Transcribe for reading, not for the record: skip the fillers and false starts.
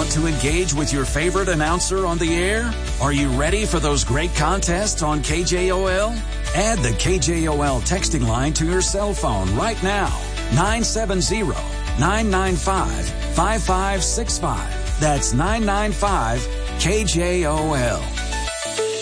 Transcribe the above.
Want to engage with your favorite announcer on the air? Are you ready for those great contests on KJOL? Add the KJOL texting line to your cell phone right now. 970-995-5565. That's 995-KJOL.